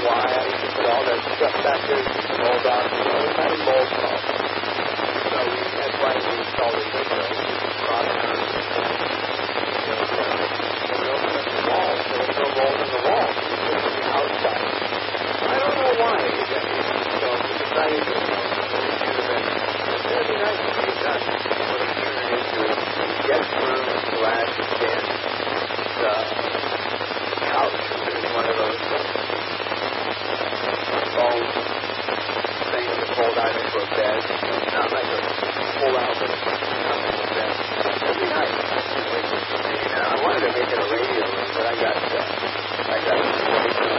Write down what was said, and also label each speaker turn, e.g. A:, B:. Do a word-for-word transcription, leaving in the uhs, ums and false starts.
A: why I used to put all that stuff back there to keep the mold out. You know, we had a mold problem. So we, that's why we installed a window. We just brought it out. And, uh, and we opened up the wall, so there's no mold in the wall.